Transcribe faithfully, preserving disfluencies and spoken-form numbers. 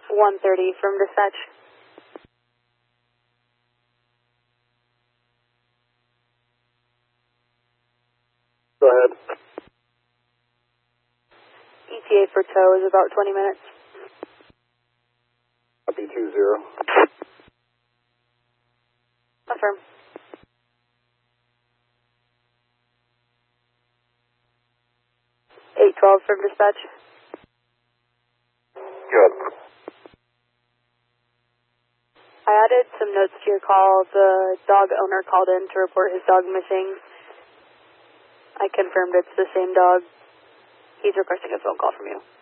one thirty from dispatch. Go ahead. E T A for tow is about twenty minutes. Copy two zero. Affirm. eight twelve from dispatch. Good. I added some notes to your call. The dog owner called in to report his dog missing. I confirmed it's the same dog. He's requesting a phone call from you.